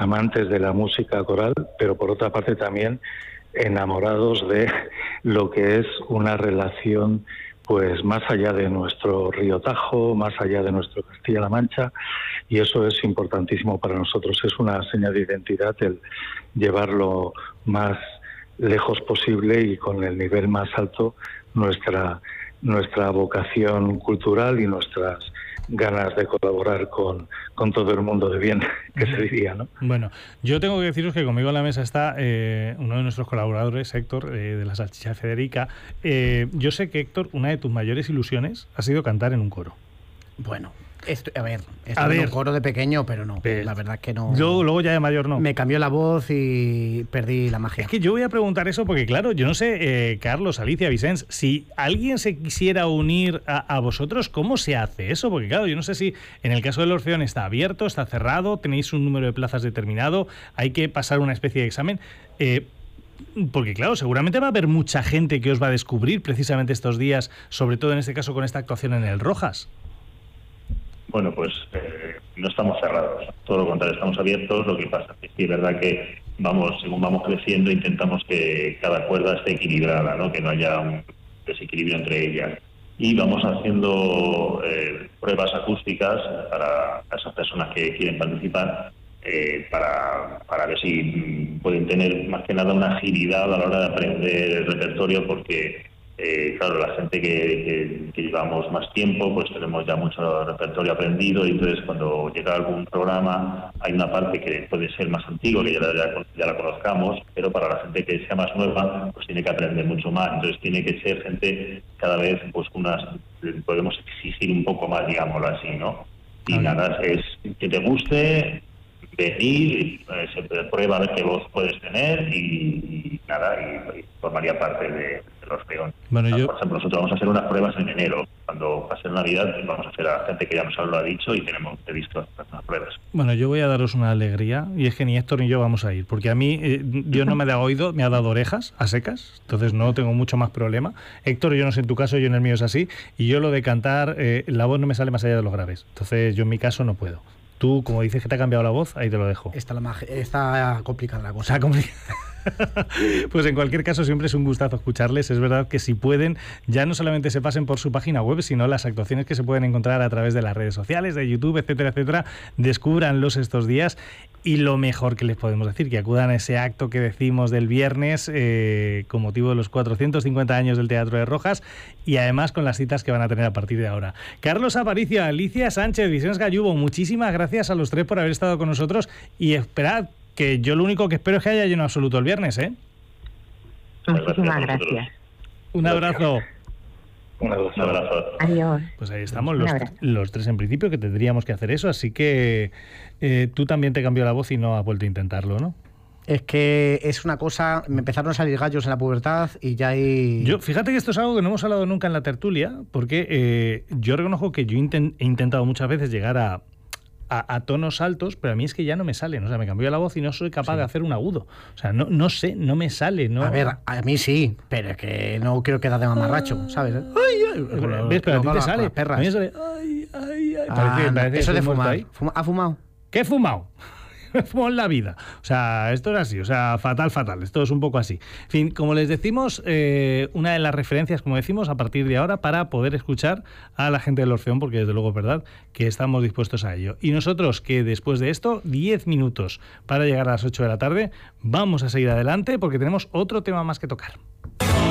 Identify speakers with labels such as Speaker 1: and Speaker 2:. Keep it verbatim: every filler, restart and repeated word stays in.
Speaker 1: amantes de la música coral, pero por otra parte también enamorados de lo que es una relación pues más allá de nuestro río Tajo, más allá de nuestro Castilla-La Mancha, y eso es importantísimo para nosotros. Es una señal de identidad el llevarlo más lejos posible y con el nivel más alto nuestra nuestra vocación cultural y nuestras ganas de colaborar con, con todo el mundo de bien, que se diría, ¿no?
Speaker 2: Bueno, yo tengo que deciros que conmigo en la mesa está eh, uno de nuestros colaboradores, Héctor, eh, de la Salchicha Federica. Eh, yo sé que, Héctor, una de tus mayores ilusiones ha sido cantar en un coro.
Speaker 3: Bueno, esto, a ver, esto
Speaker 2: a
Speaker 3: en
Speaker 2: ver.
Speaker 3: un coro de pequeño, pero no, pero la verdad es que no.
Speaker 2: Yo luego ya de mayor no.
Speaker 3: Me cambió la voz y perdí la magia.
Speaker 2: Es que yo voy a preguntar eso porque, claro, yo no sé, eh, Carlos, Alicia, Vicens, si alguien se quisiera unir a, a vosotros, ¿cómo se hace eso? Porque, claro, yo no sé si en el caso del Orfeón está abierto, está cerrado, tenéis un número de plazas determinado, hay que pasar una especie de examen. Eh, Porque, claro, seguramente va a haber mucha gente que os va a descubrir precisamente estos días, sobre todo en este caso con esta actuación en el Rojas.
Speaker 4: Bueno, pues eh, no estamos cerrados, todo lo contrario, estamos abiertos. Lo que pasa es que es verdad que vamos, según vamos creciendo, intentamos que cada cuerda esté equilibrada, ¿no? Que no haya un desequilibrio entre ellas. Y vamos haciendo eh, pruebas acústicas para esas personas que quieren participar, eh, para, para ver si pueden tener más que nada una agilidad a la hora de aprender el repertorio, porque Eh, claro, la gente que, que, que llevamos más tiempo, pues tenemos ya mucho repertorio aprendido, y entonces cuando llega algún programa hay una parte que puede ser más antigua, que ya la, ya, ya la conozcamos, pero para la gente que sea más nueva, pues tiene que aprender mucho más. Entonces tiene que ser gente cada vez, pues unas, podemos exigir un poco más, digámoslo así, ¿no? Y okay. Nada, es que te guste, venir, eh, se prueba a ver qué voz puedes tener y, y nada, y, y formaría parte de, de los Orfeón.
Speaker 2: Bueno, yo...
Speaker 4: Por ejemplo, nosotros vamos a hacer unas pruebas en enero. Cuando pase Navidad vamos a hacer a gente que ya nos lo ha dicho y tenemos previsto hacer unas pruebas.
Speaker 2: Bueno, yo voy a daros una alegría, y es que ni Héctor ni yo vamos a ir, porque a mí eh, Dios no me da oído, me ha dado orejas a secas, entonces no tengo mucho más problema. Héctor, yo no sé en tu caso, yo en el mío es así, y yo lo de cantar, eh, la voz no me sale más allá de los graves, entonces yo en mi caso no puedo. Tú, como dices que te ha cambiado la voz, ahí te lo dejo.
Speaker 3: Está, la mag- está complicada la cosa.
Speaker 2: Está complicada. Pues en cualquier caso siempre es un gustazo escucharles. Es verdad que si pueden, ya no solamente se pasen por su página web, sino las actuaciones que se pueden encontrar a través de las redes sociales, de YouTube, etcétera, etcétera, descúbranlos estos días. Y lo mejor que les podemos decir, que acudan a ese acto que decimos del viernes eh, con motivo de los cuatrocientos cincuenta años del Teatro de Rojas, y además con las citas que van a tener a partir de ahora. Carlos Aparicio, Alicia Sánchez, Vicens Gallubo, muchísimas gracias a los tres por haber estado con nosotros, y esperad que yo lo único que espero es que haya lleno absoluto el viernes, ¿eh?
Speaker 5: Muchísimas gracias.
Speaker 2: Un abrazo.
Speaker 4: Un abrazo.
Speaker 5: Adiós.
Speaker 2: Pues ahí estamos los, los tres en principio, que tendríamos que hacer eso, así que eh, tú también te cambió la voz y no has vuelto a intentarlo, ¿no?
Speaker 3: Es que es una cosa, me empezaron a salir gallos en la pubertad y ya hay...
Speaker 2: Yo, fíjate que esto es algo que no hemos hablado nunca en la tertulia, porque eh, yo reconozco que yo intent, he intentado muchas veces llegar a A, a tonos altos, pero a mí es que ya no me salen, o sea, me cambió la voz y no soy capaz sí. de hacer un agudo, o sea, no, no sé, no me sale, ¿no?
Speaker 3: A ver, a mí sí, pero es que no quiero quedar de mamarracho, ¿sabes? Ay, ay,
Speaker 2: pero, ¿ves? Pero a ti te sale,
Speaker 3: perras.
Speaker 2: a mí me sale, ay, ay, ay,
Speaker 3: ah,
Speaker 2: parece, parece
Speaker 3: eso de fumar,
Speaker 2: ahí.
Speaker 3: Fuma, ¿ha fumado?
Speaker 2: ¿Qué he fumado? Como en la vida. O sea, esto es así, o sea, fatal, fatal. Esto es un poco así. En fin, como les decimos, eh, una de las referencias, como decimos, a partir de ahora, para poder escuchar a la gente del Orfeón, porque desde luego es verdad que estamos dispuestos a ello. Y nosotros, que después de esto, diez minutos para llegar a las ocho de la tarde, vamos a seguir adelante porque tenemos otro tema más que tocar.